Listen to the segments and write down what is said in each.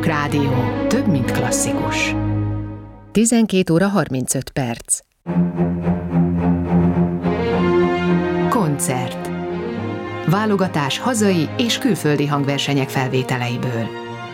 Rádió. Több, mint klasszikus. 12 óra 35 perc. Koncert. Válogatás hazai és külföldi hangversenyek felvételeiből.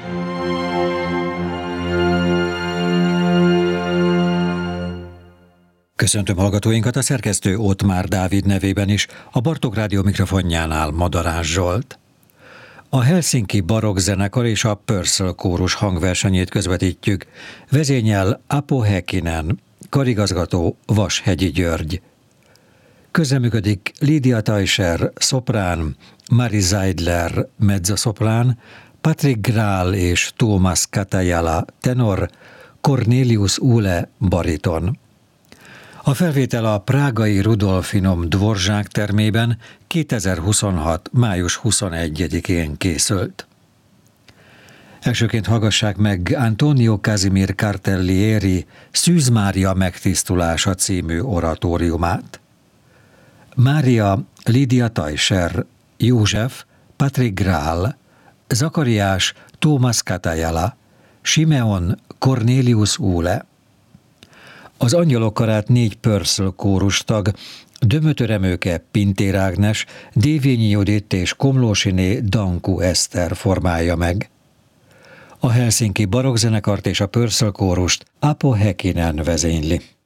Köszöntöm hallgatóinkat, a szerkesztő Ottmár Dávid nevében is, a Bartók Rádió mikrofonjánál Madarás Zsolt. A Helsinki Barokk Zenekar és a Purcell kórus hangversenyét közvetítjük. Vezényel Apo Häkkinen, karigazgató Vashegyi György. Közreműködik Lídia Teicher, szoprán, Mari Zeidler, mezzoszoprán, Patrick Graal és Tuomas Katajala, tenor, Cornelius Ule, bariton. A felvétel a prágai Rudolfinum Dvorzsák termében 2026. május 21-én készült. Elsőként hallgassák meg Antonio Casimir Cartellieri Szűz Mária megtisztulása című oratóriumát. Mária, Lídia Teicher, József, Patrick Graal, Zakariás, Tuomas Katajala, Simeon, Cornelius Ule. Az Angyalok karát 4 Purcell kórustag, Dömötör Emőke Pintér Ágnes, Dévényi Judit és Komlósiné Danku Eszter formálja meg. A Helsinki Barokk Zenekart és a Purcell kórust Apo Häkkinen vezényli.